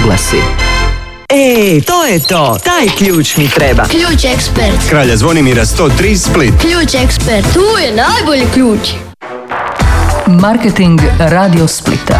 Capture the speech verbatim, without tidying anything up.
oglasi. E, to je to. Taj ključ mi treba. Ključ ekspert. Kralja Zvonimira sto tri Split. Ključ ekspert. Tu je najbolji ključ. Marketing Radio Splita.